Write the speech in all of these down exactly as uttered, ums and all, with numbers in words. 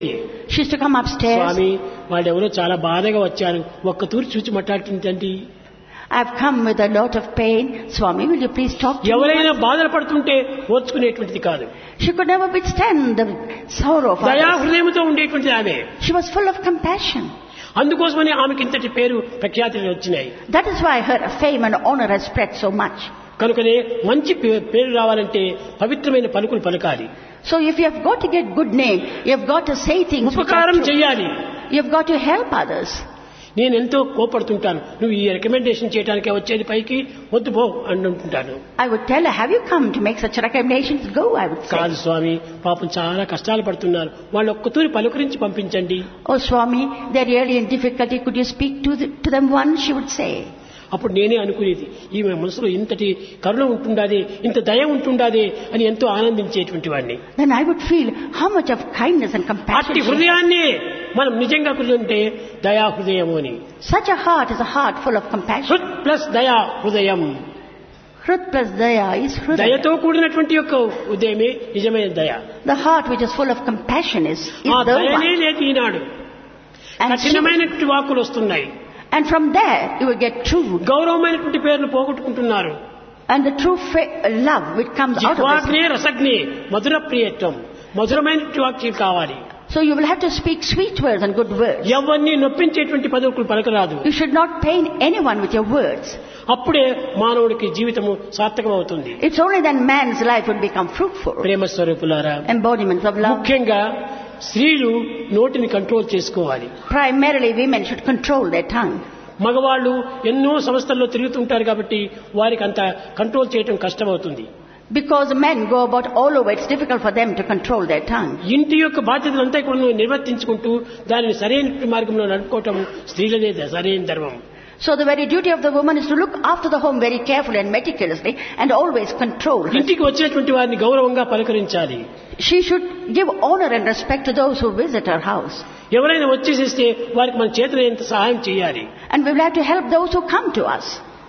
She used to come upstairs. స్వామి వాళ్ళెవరో చాలా బాధగా వచ్చారు, ఒక్క తూరి చూచి మాట్లాడుతుందండి. I've come with a lot of pain. Swami, will you please talk to me? ఎవరైనా బాధలు పడుతుంటే ఓర్చుకునేటువంటిది కాదు. She could never withstand the sorrow of దయా others. హృదయంతో ఉండేటువంటిది ఆమె. She was full of compassion. అందుకోసమని ఆమెకి ఇంతటి పేరు ప్రఖ్యాతులు వచ్చినాయి. That is why her fame and honor has spread so much. కనుకనే మంచి పేరు రావాలంటే పవిత్రమైన పలుకులు పలకాలి. So if you have got to get good name, you have got to say things which are ఉపకారం true. చేయాలి. You have got to help others. నేను ఎంతో కోపడుతుంటాను, నువ్వు ఈ రికమెండేషన్ చేయడానికి వచ్చేది పైకి వద్దు పో అంటుంటాను. I would tell her, have you come to make such recommendations? Go, I would say. కాదు స్వామి, పాపం చాలా కష్టాలు పడుతున్నారు, వాళ్ళు ఒక్కతూరి పలుకరించి పంపించండి. Oh Swami, they're really in difficulty. Could you speak to, the, to them once? She would say. అప్పుడు నేనే అనుకునేది, ఈమె మనసులో ఇంతటి కరుణ ఉంటుండాదే, ఇంత దయ ఉంటుండాదే అని ఎంతో ఆనందించేటువంటి వాడిని. Then I would feel how much of kindness and compassion. అట్టి హృదయాన్ని మనం నిజంగా కుదిరితే దయా హృదయము అని. Such a heart is a heart full of compassion. హృత్ plus దయా హృదయం. Hrut plus daya is hrudaya. దయతో కూడినటువంటి యొక్క హృదయమే నిజమైన దయ. The heart which is full of compassion is, is ఆ the దయనే one. లేదు ఈనాడు. And, she, కఠినమైనటువంటి వాక్కులు వస్తున్నాయి, and from there you will get true. గౌరవమైనటువంటి పేర్లు పోగొట్టుకుంటున్నారు. And the true fa- love which comes out of this. జిహ్వాగ్నే రసగ్నే మధుర ప్రియత్వం, మధురమైనటువంటి వాక్యం కావాలి. So you will have to speak sweet words and good words. ఎవరిని నొప్పించేటువంటి పదవులు పలకరాదు. You should not pain anyone with your words. అప్పుడే మానవుడికి జీవితము సార్థకమవుతుంది. It's only then man's life will become fruitful. ప్రేమ స్వరూపులారా, Embodiments of love. ముఖ్యంగా స్త్రీలు నోటిని కంట్రోల్ చేసుకోవాలి. Primarily women should control their tongue. మగవాళ్ళు ఎన్నో సంస్థల్లో తిరుగుతుంటారు కాబట్టి వారికి అంత కంట్రోల్ చేయడం కష్టమవుతుంది. Because men go about all over, it's difficult for them to control their tongue. ఇంటి యొక్క బాధ్యతలంతా కూడా నిర్వర్తించుకుంటూ దానిని సరైన మార్గంలో నడుపుకోవటం స్త్రీలదే సరైన ధర్మం. So the very duty of the woman is to look after the home very carefully and meticulously and always control her. ఇంటికి వచ్చేటువంటి వారిని గౌరవంగా పలకరించాలి. She should give honor and respect to those who visit her house. ఎవరైనా వచ్చేసేస్తే వారికి మన చేతులైనంత సహాయం చేయాలి. And we will have to help those who come to us.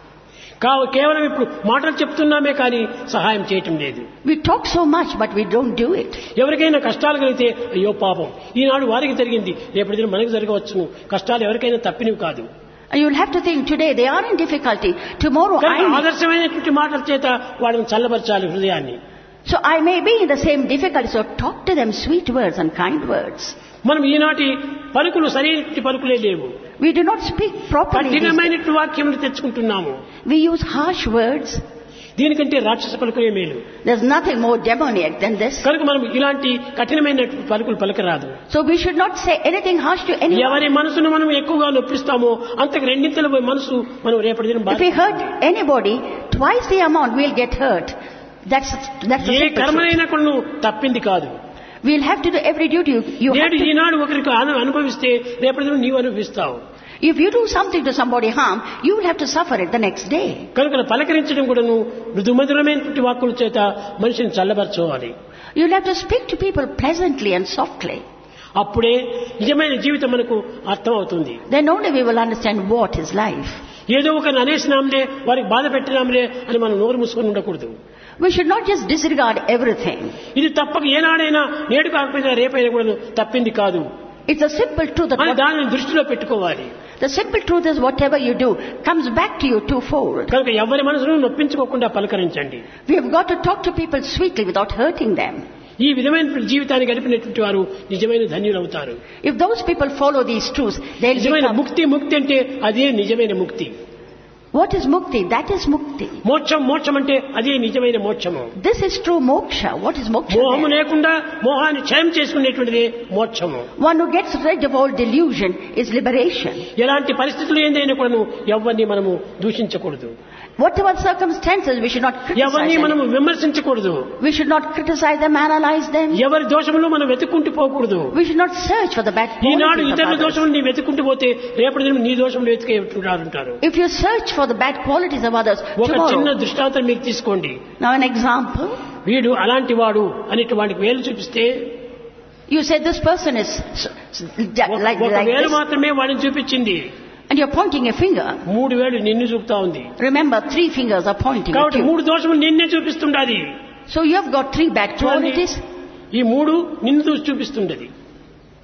కావు కేవలం ఇప్పుడు మాటలు చెప్తున్నామే కానీ సహాయం చేయటం లేదు. We talk so much but we don't do it. ఎవరికైనా కష్టాలు కలిగితే అయ్యో పాపం ఈనాడు వారికి జరిగింది, రేపటి దినం మనకు జరగవచ్చును. కష్టాలు ఎవరికైనా తప్పినవి కాదు. And you will have to think, today they are in difficulty, tomorrow I may. ఆదర్శమైనటువంటి మాటల చేత వాళ్ళని చల్లబరచాలి హృదయాన్ని. So I may be in the same difficulty, so talk to them sweet words and kind words. మనం ఈనాటి పలుకులు సరైన పలుకులే లేవు. We do not speak properly. కఠినమైనటువంటి వాక్యములు తెచ్చుకుంటున్నాము. We use harsh words. దీనికంటే రాక్షస పలుకులే మేలు. There's nothing more demoniac than this. కనుక మనం ఇలాంటి కఠినమైన పలుకులు పలకరాదు. So we should not say anything harsh to anyone. ఎవరి మనసును మనం ఎక్కువగా నొప్పిస్తామో అంతకు రెండింతల మనసు మనం రేపటి దినం If we hurt anybody, twice the amount we'll get hurt. That's that's the A simple truth. కర్మనైనా కూడా నువ్వు తప్పింది కాదు. We'll have to do every duty you, you have నేడు to. ఈనాడు ఒకరికి అను- అనుభవిస్తే రేపటి దినం నీవు అనుభవిస్తావు. If you do something to somebody harm, you will have to suffer it the next day. కనుక పలకరించడం కూడా నువ్వు మృదుమధురమైనటువంటి వాక్కుల చేత మనిషిని చల్లబరచుకోవాలి. You'll have to speak to people pleasantly and softly. అప్పుడే నిజమైన జీవితం మనకు అర్థమవుతుంది. Then only we will understand what is life. ఏదో ఒక అనేసినాంలే వారికి బాధ పెట్టినాంలే అని మనం నోరు మూసుకొని ఉండకూడదు. We should not just disregard everything. ఇది తప్పక ఏనాడైనా నేడు కాకపోయినా రేపైనా కూడా తప్పింది కాదు It's a simple truth that అని what, దానిని దృష్టిలో పెట్టుకోవాలి. the simple truth is whatever you do comes back to you twofold. కనుక ఎవరి మనసును నొప్పించుకోకుండా పలకరించండి. We have got to talk to people sweetly without hurting them. ఈ విధమైన జీవితాన్ని గడిపినటువంటి వారు నిజమైన ధన్యులవుతారు. If those people follow these truths, they'll నిజమైన become. ముక్తి ముక్తి అంటే అదే నిజమైన ముక్తి. What is mukti? That is mukti. మోక్షం మోక్షం అంటే అదే నిజమైన మోక్షము. This is true moksha. What is moksha? మోహము then? లేకుండా మోహాన్ని క్షయం చేసుకునేటువంటిదే మోక్షము. One who gets rid of all delusion is liberation. ఎలాంటి పరిస్థితులు ఏందైనా కూడా ఎవరిని మనము దూషించకూడదు. Whatever circumstances, we should not ఎవరిని criticize మనము them. విమర్శించకూడదు. We should not criticize them, analyze them. ఎవరి దోషములు మనం వెతుక్కుంటూ పోకూడదు. We should not search for the bad Eenadu qualities of ఇతరుల others. దోషములు నీ వెతుక్కుంటూ పోతే రేపటి దినం నీ దోషములు వెతికేంటారు. If you search for the bad qualities of others, ఒక చిన్న tomorrow. దృష్టాంతం మీకు తీసుకోండి. Now an example. వీడు అలాంటి వాడు అనేటి వాడికి వేలు చూపిస్తే You say this person is s- s- like, ఒక like వేలు this, మాత్రమే వాడిని చూపించింది. and you're pointing a finger. మూడు వేలు నిన్ను చూపుతా ఉంది. Remember, three fingers are pointing at కాబట్టి you. మూడు దోషములు నిన్నే చూపిస్తుండాలి. So you have got three bad qualities. ఈ మూడు నిన్ను చూసి చూపిస్తుండది.